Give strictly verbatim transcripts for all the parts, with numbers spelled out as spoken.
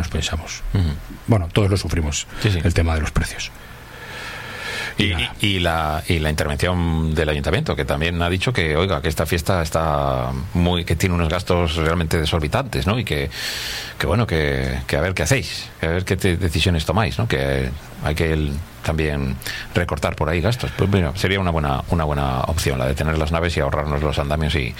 pensamos. Uh-huh. Bueno, todos lo sufrimos, sí, sí. El tema de los precios. Y, y, y, la, y la intervención del ayuntamiento, que también ha dicho que, oiga, que esta fiesta está muy, que tiene unos gastos realmente desorbitantes, ¿no? Y que, que bueno, que, que a ver qué hacéis, que a ver qué te, decisiones tomáis, ¿no? Que hay que el, también recortar por ahí gastos. Pues bueno, sería una buena, una buena opción la de tener las naves y ahorrarnos los andamios y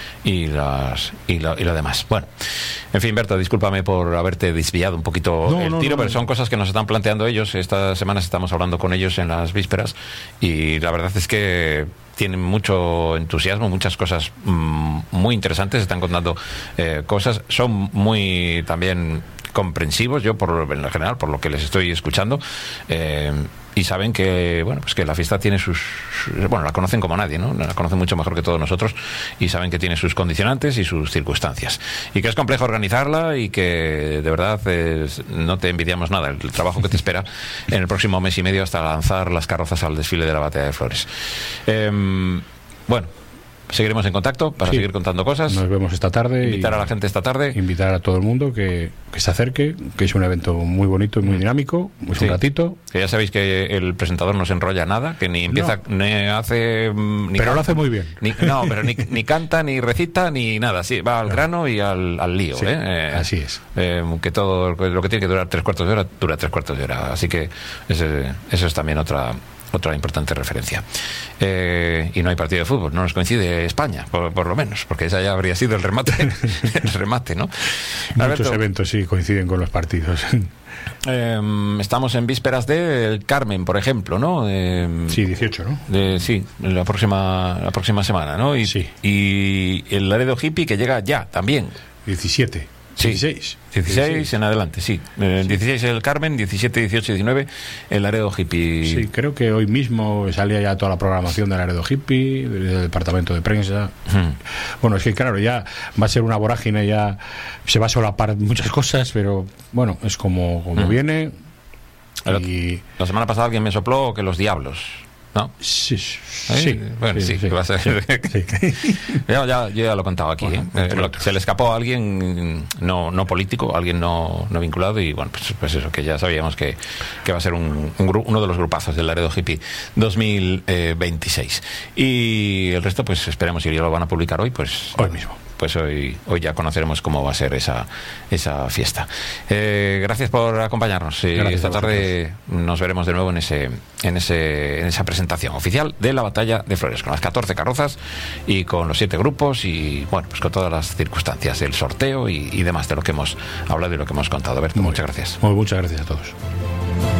y las y lo, y lo demás. Bueno, en fin, Berto, discúlpame por haberte desviado un poquito no, el no, tiro, no, pero son cosas que nos están planteando ellos. Estas semanas estamos hablando con ellos en las vísperas y la verdad es que tienen mucho entusiasmo, muchas cosas mmm, muy interesantes, están contando eh, cosas, son muy también comprensivos, yo por en general, por lo que les estoy escuchando, eh, y saben que, bueno, pues que la fiesta tiene sus, bueno, la conocen como nadie, ¿no? La conocen mucho mejor que todos nosotros y saben que tiene sus condicionantes y sus circunstancias y que es complejo organizarla y que de verdad es, no te envidiamos nada el trabajo que te espera en el próximo mes y medio hasta lanzar las carrozas al desfile de la Batalla de Flores. Eh, bueno, seguiremos en contacto para sí, seguir contando cosas. Nos vemos esta tarde. Invitar a la gente esta tarde. Invitar a todo el mundo que, que se acerque, que es un evento muy bonito y muy dinámico. Es sí. un ratito. Que ya sabéis que el presentador no se enrolla nada, que ni empieza, no. ni hace... Ni pero canta, lo hace muy bien. Ni, no, pero ni, ni canta, ni recita, ni nada. Sí, va al no. grano y al, al lío. Sí, ¿eh? Eh, así es. Eh, que todo lo que tiene que durar tres cuartos de hora, dura tres cuartos de hora. Así que ese, eso es también otra... otra importante referencia. Eh, y no hay partido de fútbol, no nos coincide España, por, por lo menos, porque esa ya habría sido el remate, el remate, ¿no? Muchos Alberto, eventos sí coinciden con los partidos. Eh, estamos en vísperas del Carmen, por ejemplo, ¿no? Eh, sí, dieciocho, ¿no? De, sí, la próxima, la próxima semana, ¿no? Y, sí. Y el Laredo Hippie que llega ya, también. diecisiete. Sí, dieciséis. dieciséis en adelante, sí. Eh, sí. dieciséis el Carmen, diecisiete, dieciocho y diecinueve el Laredo Hippie. Sí, creo que hoy mismo salía ya toda la programación del Laredo Hippie, del departamento de prensa. Hmm. Bueno, es que claro, ya va a ser una vorágine, ya se va a solapar muchas cosas, pero bueno, es como, como hmm. viene. Y... La semana pasada alguien me sopló que los Diablos, ¿no? Sí, sí, sí, bueno, sí, sí, sí, va a ser. Sí, sí. ya, ya, yo ya lo he contado aquí. Bueno, ¿eh? Eh, se le escapó a alguien no, no político, alguien no, no vinculado y bueno, pues, pues eso, que ya sabíamos que, que va a ser un, un gru- uno de los grupazos del Laredo Hippie dos mil veintiséis. Y el resto, pues esperemos, si ya lo van a publicar hoy, pues hoy mismo. Pues hoy, hoy ya conoceremos cómo va a ser esa, esa fiesta. Eh, gracias por acompañarnos. Eh, esta tarde nos veremos de nuevo en ese, en ese, en esa presentación oficial de la Batalla de Flores, con las catorce carrozas y con los siete grupos y bueno, pues con todas las circunstancias del sorteo y, y demás de lo que hemos hablado y lo que hemos contado. Alberto, muchas gracias. Muy, muchas gracias a todos.